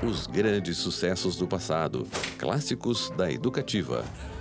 Os grandes sucessos do passado. Clássicos da Educativa.